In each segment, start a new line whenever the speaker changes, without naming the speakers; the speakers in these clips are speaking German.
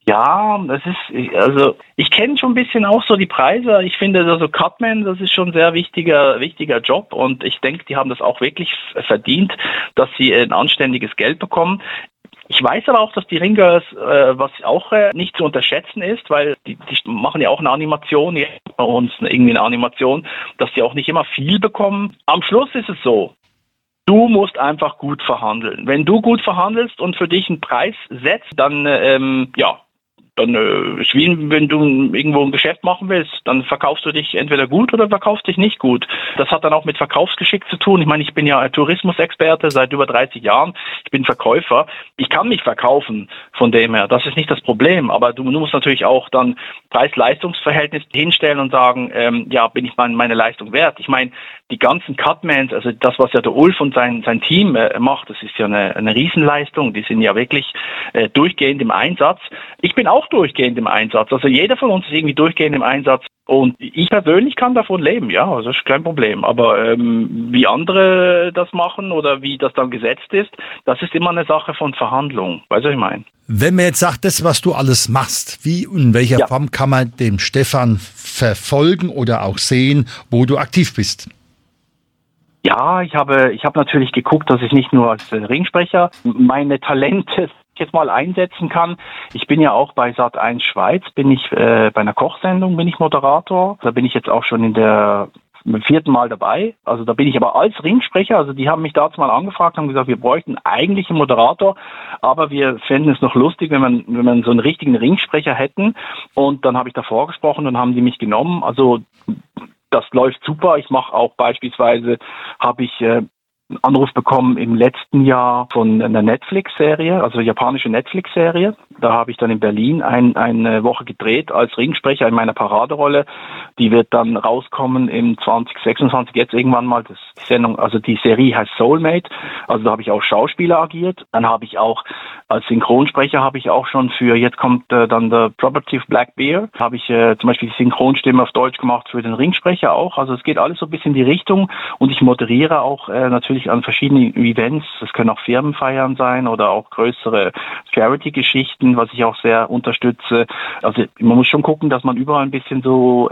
Ja, also ich kenne schon ein bisschen auch so die Preise. Ich finde, also Cutman, das ist schon ein sehr wichtiger Job und ich denke, die haben das auch wirklich verdient, dass sie ein anständiges Geld bekommen. Ich weiß aber auch, dass die Ringgirls, was auch nicht zu unterschätzen ist, weil die machen ja auch eine Animation, jetzt bei uns irgendwie eine Animation, dass die auch nicht immer viel bekommen. Am Schluss ist es so, du musst einfach gut verhandeln. Wenn du gut verhandelst und für dich einen Preis setzt, dann ist wie wenn du irgendwo ein Geschäft machen willst, dann verkaufst du dich entweder gut oder verkaufst dich nicht gut. Das hat dann auch mit Verkaufsgeschick zu tun. Ich meine, ich bin ja Tourismusexperte seit über 30 Jahren. Ich bin Verkäufer. Ich kann mich verkaufen von dem her. Das ist nicht das Problem. Aber du musst natürlich auch dann Preis-Leistungs-Verhältnis hinstellen und sagen, bin ich meine Leistung wert? Ich meine, die ganzen Cutmans, also das, was ja der Ulf und sein Team macht, das ist ja eine Riesenleistung. Die sind ja wirklich durchgehend im Einsatz. Ich bin auch durchgehend im Einsatz. Also jeder von uns ist irgendwie durchgehend im Einsatz. Und ich persönlich kann davon leben, ja, also das ist kein Problem. Aber wie andere das machen oder wie das dann gesetzt ist, das ist immer eine Sache von Verhandlung. Weißt du, was ich meine?
Wenn man jetzt sagt, das, was du alles machst, wie und in welcher Form kann man den Stefan verfolgen oder auch sehen, wo du aktiv bist?
Ja, ich habe natürlich geguckt, dass ich nicht nur als Ringsprecher meine Talente jetzt mal einsetzen kann. Ich bin ja auch bei Sat.1 Schweiz, bin ich bei einer Kochsendung, bin ich Moderator. Da bin ich jetzt auch schon im 4. Mal dabei. Also da bin ich aber als Ringsprecher, also die haben mich dazu mal angefragt, haben gesagt, wir bräuchten eigentlich einen Moderator, aber wir fänden es noch lustig, wenn man so einen richtigen Ringsprecher hätten. Und dann habe ich davor gesprochen und haben die mich genommen. Also das läuft super. Ich mache auch beispielsweise, habe ich einen Anruf bekommen im letzten Jahr von einer Netflix-Serie, also japanische Netflix-Serie. Da habe ich dann in Berlin eine Woche gedreht als Ringsprecher in meiner Paraderolle. Die wird dann rauskommen im 2026, jetzt irgendwann mal. Die Serie heißt Soulmate. Also da habe ich auch Schauspieler agiert. Dann habe ich auch als Synchronsprecher schon jetzt kommt dann der Property of Black Bear, habe ich zum Beispiel die Synchronstimme auf Deutsch gemacht für den Ringsprecher auch. Also es geht alles so ein bisschen in die Richtung und ich moderiere auch natürlich an verschiedenen Events. Das können auch Firmenfeiern sein oder auch größere Charity-Geschichten, was ich auch sehr unterstütze. Also man muss schon gucken, dass man überall ein bisschen so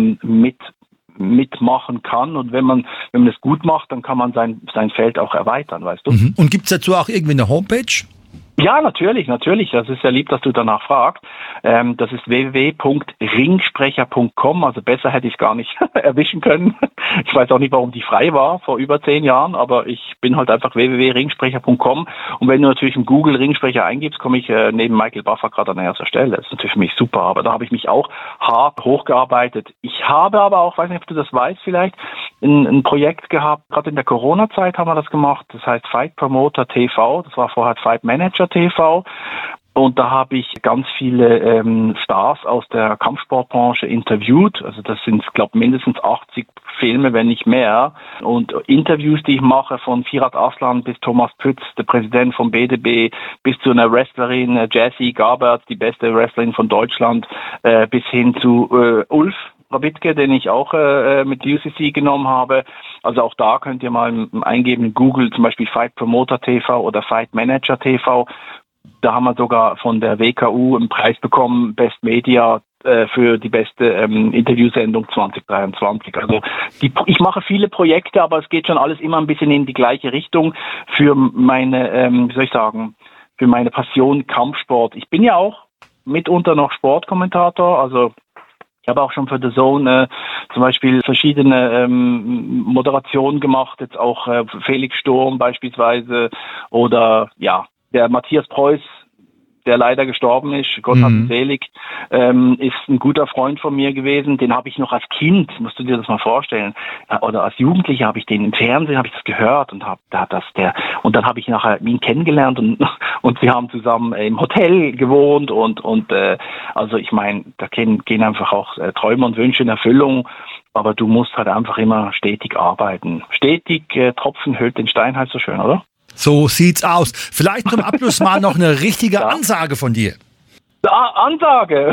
mitmachen kann und wenn man es gut macht, dann kann man sein Feld auch erweitern, weißt du.
Mhm. Und gibt es dazu auch irgendwie eine Homepage?
Ja, natürlich. Das ist ja lieb, dass du danach fragst. Das ist www.ringsprecher.com. Also besser hätte ich es gar nicht erwischen können. Ich weiß auch nicht, warum die frei war vor über 10 Jahren, aber ich bin halt einfach www.ringsprecher.com. Und wenn du natürlich im Google Ringsprecher eingibst, komme ich neben Michael Buffer gerade an erster Stelle. Das ist natürlich für mich super, aber da habe ich mich auch hart hochgearbeitet. Ich habe aber auch, weiß nicht, ob du das weißt, vielleicht ein Projekt gehabt, gerade in der Corona-Zeit haben wir das gemacht. Das heißt Fight Promoter TV. Das war vorher Fight Manager TV und da habe ich ganz viele Stars aus der Kampfsportbranche interviewt. Also das sind, glaube ich, mindestens 80 Filme, wenn nicht mehr. Und Interviews, die ich mache, von Firat Aslan bis Thomas Pütz, der Präsident vom BDB, bis zu einer Wrestlerin, Jessie Gabert, die beste Wrestlerin von Deutschland, bis hin zu Ulf Rabitke, den ich auch mit UCC genommen habe. Also auch da könnt ihr mal eingeben in Google, zum Beispiel Fight Promoter TV oder Fight Manager TV. Da haben wir sogar von der WKU einen Preis bekommen, Best Media für die beste Interviewsendung 2023. Also ich mache viele Projekte, aber es geht schon alles immer ein bisschen in die gleiche Richtung für meine, für meine Passion Kampfsport. Ich bin ja auch mitunter noch Sportkommentator, also ich habe auch schon für The Zone zum Beispiel verschiedene Moderationen gemacht, jetzt auch Felix Sturm beispielsweise oder der Matthias Preuß, der leider gestorben ist, Gott hat ihn selig, ist ein guter Freund von mir gewesen. Den habe ich noch als Kind, musst du dir das mal vorstellen, oder als Jugendlicher habe ich den im Fernsehen, habe ich das gehört und dann habe ich nachher ihn kennengelernt und wir haben zusammen im Hotel gewohnt und also ich meine, da gehen einfach auch Träume und Wünsche in Erfüllung. Aber du musst halt einfach immer stetig arbeiten. Stetig Tropfen höhlt den Stein, heißt so schön, oder?
So sieht's aus. Vielleicht zum Abschluss mal noch eine richtige Ansage von dir.
Ansage?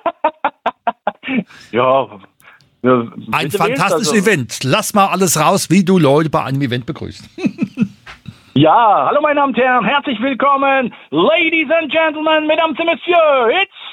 Ja.
Ein fantastisches Event. Lass mal alles raus, wie du Leute bei einem Event begrüßt.
Ja, hallo meine Damen und Herren, herzlich willkommen, Ladies and Gentlemen, Mesdames et Messieurs, it's